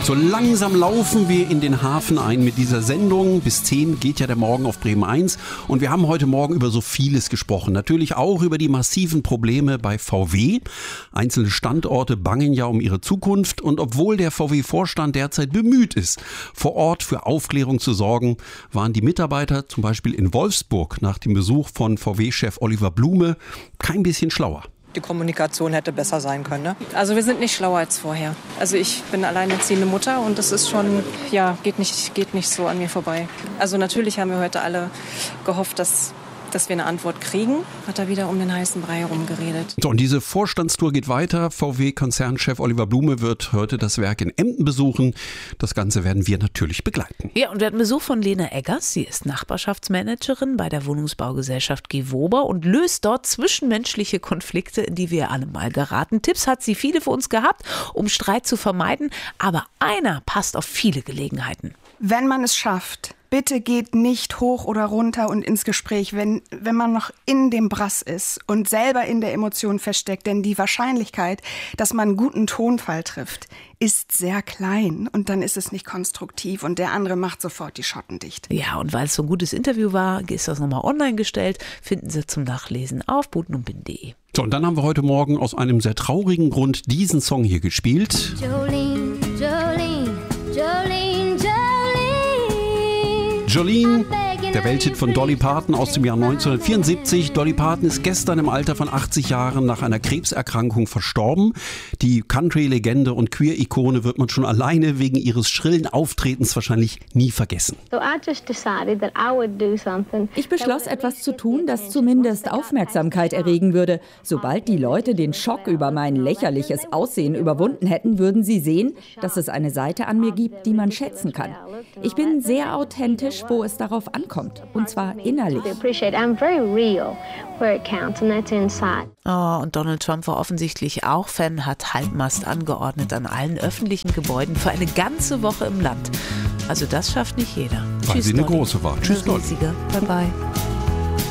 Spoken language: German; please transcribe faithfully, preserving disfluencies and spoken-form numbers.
So langsam laufen wir in den Hafen ein mit dieser Sendung. Bis zehn geht ja der Morgen auf Bremen eins. Und wir haben heute Morgen über so vieles gesprochen. Natürlich auch über die massiven Probleme bei V W. Einzelne Standorte bangen ja um ihre Zukunft. Und obwohl der V W-Vorstand derzeit bemüht ist, vor Ort für Aufklärung zu sorgen, waren die Mitarbeiter zum Beispiel in Wolfsburg nach dem Besuch von V W-Chef Oliver Blume kein bisschen schlauer. Die Kommunikation hätte besser sein können. Ne? Also wir sind nicht schlauer als vorher. Also ich bin alleinerziehende Mutter und das ist schon, ja, geht nicht, geht nicht so an mir vorbei. Also natürlich haben wir heute alle gehofft, dass, dass wir eine Antwort kriegen. Hat er wieder um den heißen Brei herumgeredet. So, und diese Vorstandstour geht weiter. V W-Konzernchef Oliver Blume wird heute das Werk in Emden besuchen. Das Ganze werden wir natürlich begleiten. Ja, und wir hatten Besuch von Lena Eggers. Sie ist Nachbarschaftsmanagerin bei der Wohnungsbaugesellschaft Gewober und löst dort zwischenmenschliche Konflikte, in die wir alle mal geraten. Tipps hat sie viele für uns gehabt, um Streit zu vermeiden. Aber einer passt auf viele Gelegenheiten. Wenn man es schafft, bitte geht nicht hoch oder runter und ins Gespräch, wenn, wenn man noch in dem Brass ist und selber in der Emotion feststeckt. Denn die Wahrscheinlichkeit, dass man einen guten Tonfall trifft, ist sehr klein und dann ist es nicht konstruktiv und der andere macht sofort die Schotten dicht. Ja, und weil es so ein gutes Interview war, ist das nochmal online gestellt, finden Sie zum Nachlesen auf butenundbind punkt de. So, und dann haben wir heute Morgen aus einem sehr traurigen Grund diesen Song hier gespielt. Jolene, Jolene, Jolene, Jolene. Jolene, der Welthit von Dolly Parton aus dem Jahr neunzehnhundertvierundsiebzig. Dolly Parton ist gestern im Alter von achtzig Jahren nach einer Krebserkrankung verstorben. Die Country-Legende und Queer-Ikone wird man schon alleine wegen ihres schrillen Auftretens wahrscheinlich nie vergessen. Ich beschloss, etwas zu tun, das zumindest Aufmerksamkeit erregen würde. Sobald die Leute den Schock über mein lächerliches Aussehen überwunden hätten, würden sie sehen, dass es eine Seite an mir gibt, die man schätzen kann. Ich bin sehr authentisch, wo es darauf ankommt. Und zwar innerlich. Oh, und Donald Trump war offensichtlich auch Fan, hat Halbmast angeordnet an allen öffentlichen Gebäuden für eine ganze Woche im Land. Also das schafft nicht jeder. Weil Tschüss, sie eine Dolly. große war. Tschüss, Dolly. Bye bye.